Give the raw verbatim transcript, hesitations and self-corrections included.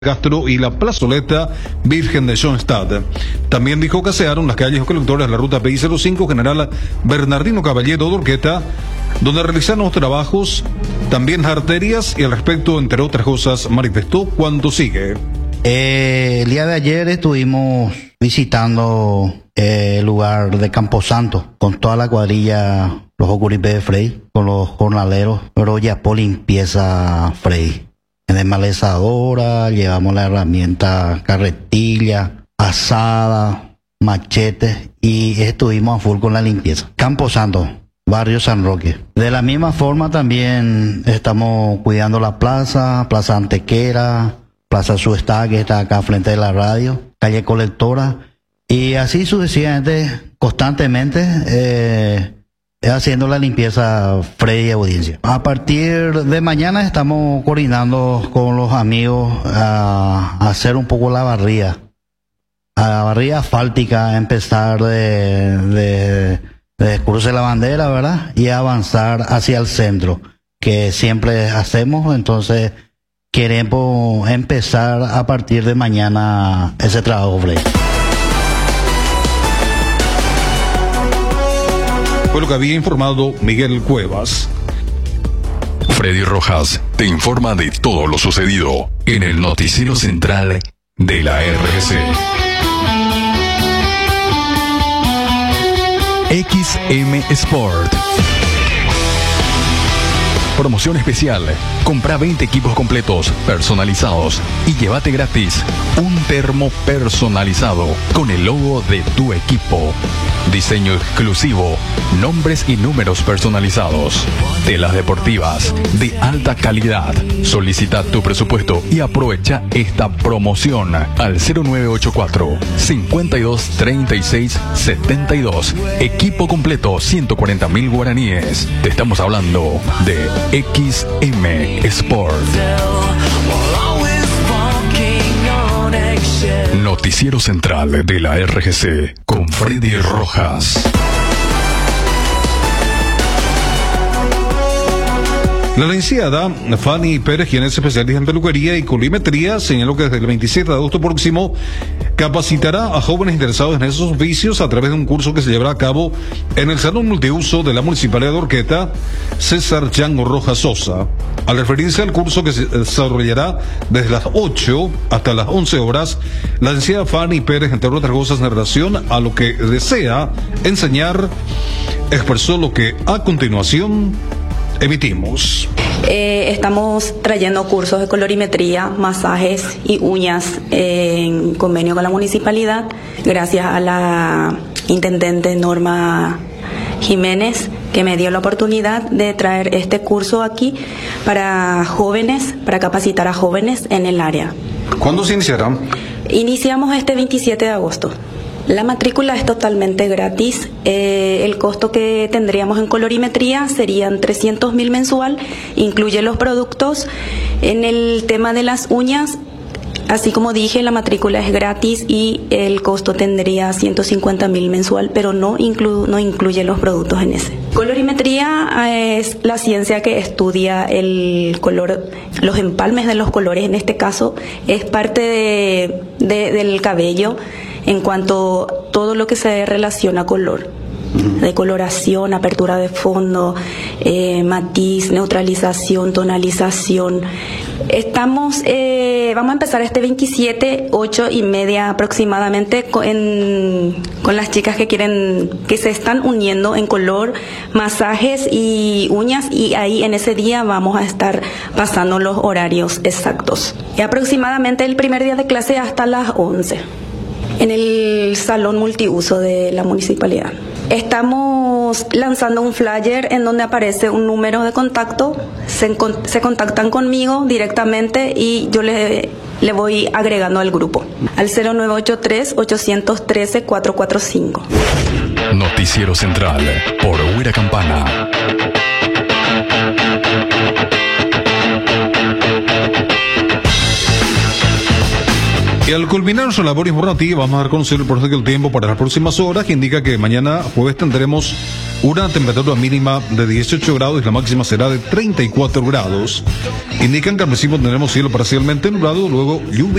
Castro y la plazoleta Virgen de Schoenstatt. También dijo que asearon las calles colectoras de la ruta P I cero cinco General Bernardino Caballero de Urqueta, donde realizaron los trabajos, también arterias, y al respecto, entre otras cosas, manifestó cuando sigue. Eh, el día de ayer estuvimos visitando eh, el lugar de Camposanto con toda la cuadrilla, los Ocuripé de Frey, con los jornaleros, pero ya por limpieza Frey. En desmalezadora, llevamos la herramienta carretilla, asada, machete, y estuvimos a full con la limpieza. Camposanto, barrio San Roque. De la misma forma también estamos cuidando la plaza, Plaza Antequera, Plaza Suestá, que está acá frente de la radio, calle Colectora, y así sucesivamente, constantemente, eh, haciendo la limpieza Frey y Audiencia. A partir de mañana estamos coordinando con los amigos a, a hacer un poco la barría, a la barría asfáltica, empezar de, de, de Cruce la Bandera, ¿verdad? Y avanzar hacia el centro, que siempre hacemos. Entonces queremos empezar a partir de mañana ese trabajo, Frey. Fue lo que había informado Miguel Cuevas. Freddy Rojas te informa de todo lo sucedido en el noticiero central de la R G C. X M Sport. Promoción especial. Compra veinte equipos completos, personalizados, y llévate gratis un termo personalizado con el logo de tu equipo. Diseño exclusivo, nombres y números personalizados. Telas deportivas de alta calidad. Solicita tu presupuesto y aprovecha esta promoción al cero nueve ocho cuatro, cinco dos, tres seis, siete dos. Equipo completo, ciento cuarenta mil guaraníes. Te estamos hablando de X M Sport. Noticiero central de la R G C con Freddy Rojas. La licenciada Fanny Pérez, quien es especialista en peluquería y colimetría, señaló que desde el veintisiete de agosto próximo capacitará a jóvenes interesados en esos oficios a través de un curso que se llevará a cabo en el Salón Multiuso de la Municipalidad de Urqueta, César Chango Rojas Sosa. Al referirse al curso que se desarrollará desde las ocho hasta las once horas, la licenciada Fanny Pérez, entre otras cosas, en relación a lo que desea enseñar, expresó lo que a continuación emitimos. Eh, estamos trayendo cursos de colorimetría, masajes y uñas eh, en convenio con la municipalidad, gracias a la intendente Norma Jiménez, que me dio la oportunidad de traer este curso aquí para jóvenes, para capacitar a jóvenes en el área. ¿Cuándo se iniciará? Iniciamos este veintisiete de agosto. La matrícula es totalmente gratis. Eh, el costo que tendríamos en colorimetría serían trescientos mil mensual, incluye los productos. En el tema de las uñas, así como dije, la matrícula es gratis y el costo tendría ciento cincuenta mil mensual, pero no, inclu- no incluye los productos en ese. Colorimetría es la ciencia que estudia el color, los empalmes de los colores. En este caso es parte de, de, del cabello, en cuanto a todo lo que se relaciona a color, decoloración, apertura de fondo, eh, matiz, neutralización, tonalización. Estamos, eh, vamos a empezar este veintisiete, ocho y media aproximadamente, con, en, con las chicas que quieren, que se están uniendo en color, masajes y uñas, y ahí en ese día vamos a estar pasando los horarios exactos. Y aproximadamente el primer día de clase hasta las once. En el salón multiuso de la municipalidad. Estamos lanzando un flyer en donde aparece un número de contacto, se, se contactan conmigo directamente y yo le, le voy agregando al grupo, al cero nueve ocho tres, ocho uno tres, cuatro cuatro cinco. Noticiero Central por Huira Campana. Y al culminar nuestra labor informativa, vamos a dar a conocer el pronóstico del tiempo para las próximas horas, que indica que mañana jueves tendremos una temperatura mínima de dieciocho grados y la máxima será de treinta y cuatro grados. Indican que al principio tendremos cielo parcialmente nublado, luego lluvia.